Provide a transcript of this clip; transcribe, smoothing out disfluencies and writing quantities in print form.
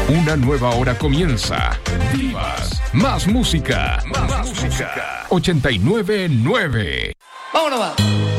Una nueva hora comienza. Vivas. Más música. Más música. 89.9. ¡Vámonos, va!